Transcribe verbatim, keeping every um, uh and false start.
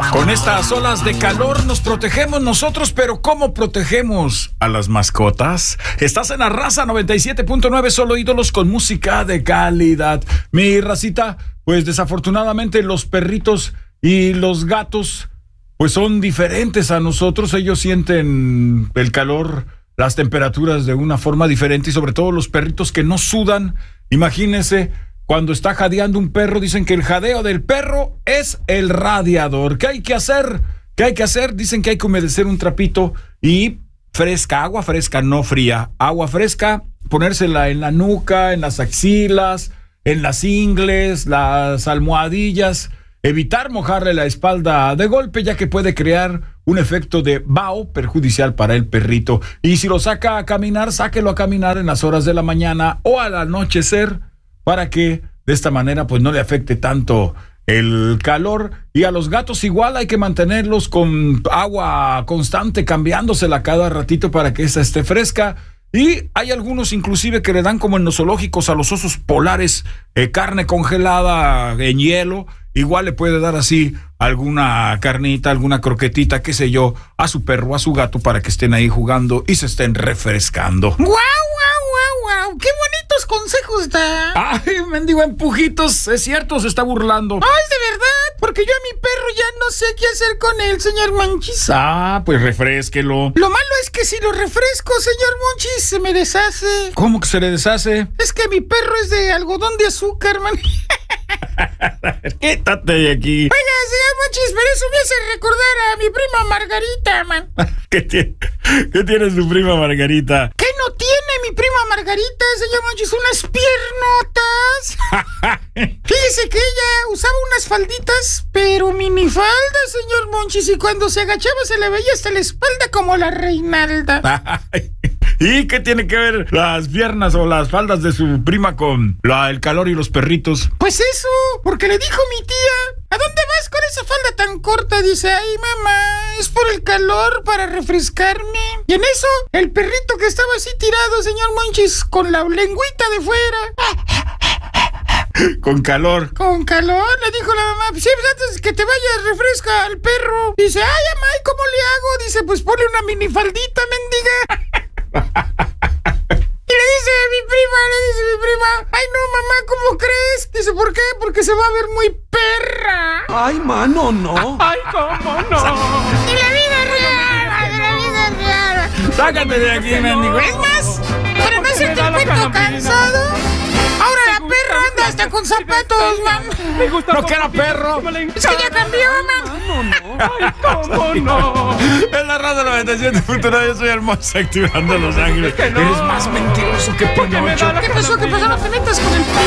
Con estas olas de calor nos protegemos nosotros, pero ¿cómo protegemos a las mascotas? Estás en la Raza noventa y siete punto nueve, solo ídolos con música de calidad. Mi racita, pues desafortunadamente los perritos y los gatos pues son diferentes a nosotros. Ellos sienten el calor, las temperaturas de una forma diferente, y sobre todo los perritos que no sudan. Imagínense, cuando está jadeando un perro, dicen que el jadeo del perro es el radiador. ¿Qué hay que hacer? ¿Qué hay que hacer? Dicen que hay que humedecer un trapito y fresca, agua fresca, no fría. Agua fresca, ponérsela en la nuca, en las axilas, en las ingles, las almohadillas. Evitar mojarle la espalda de golpe, ya que puede crear un efecto de vaho perjudicial para el perrito. Y si lo saca a caminar, sáquelo a caminar en las horas de la mañana o al anochecer, para que de esta manera pues no le afecte tanto el calor. Y a los gatos igual, hay que mantenerlos con agua constante, cambiándosela cada ratito para que esta esté fresca. Y hay algunos inclusive que le dan, como en los zoológicos, a los osos polares, eh, carne congelada en hielo. Igual le puede dar así alguna carnita, alguna croquetita, qué sé yo, a su perro, a su gato, para que estén ahí jugando y se estén refrescando. ¡Guau, guau, guau, guau! ¡Qué bonitos consejos da! ¡Ay, mendigo empujitos! Es cierto, se está burlando. ¡Ay, de verdad! Porque yo a mi perro ya no sé qué hacer con él, señor Monchis. Ah, pues refrésquelo. Lo malo es que si lo refresco, señor Monchis, se me deshace. ¿Cómo que se le deshace? Es que mi perro es de algodón de azúcar, man. Quítate de aquí. Oiga, señor Monchis, pero eso me hace recordar a mi prima Margarita, man. ¿Qué tiene, ¿Qué tiene su prima Margarita? ¿Qué no tiene mi prima Margarita, señor Monchis? Unas piernotas. Fíjese que ella usaba unas falditas, pero minifaldas, señor Monchis, y cuando se agachaba se le veía hasta la espalda como la Reinalda. ¿Y qué tiene que ver las piernas o las faldas de su prima con la, el calor y los perritos? Pues eso, porque le dijo mi tía: ¿a dónde vas con esa falda tan corta? Dice: ay, mamá, es por el calor, para refrescarme. Y en eso, el perrito que estaba así tirado, señor Monchis, con la lengüita de fuera. Con calor. Con calor, le dijo la mamá: sí, pues antes que te vayas, refresca al perro. Dice: ay, mamá, ¿y cómo le hago? Dice: pues ponle una minifaldita, mendiga. Y le dice mi prima, le dice mi prima: ay, no, mamá, ¿cómo crees? Dice: ¿por qué? Porque se va a ver muy perra. Ay, mano, no. Ay, ¿cómo no? De la vida real, de la vida real. Sácate de aquí, mendigo. Es más, para no hacerte el cuento cansado, ahora la perra anda hasta con zapatos, man. No que era perro. Es que ya cambió, man. No, no. Ay, ¿cómo no? Es la Raza noventa y siete punto nueve, yo soy Hermoso, activando Los Ángeles. Que no. Eres más mentiroso que Pinocho. ¿Qué pasó? ¿Qué pasó? No te metas con el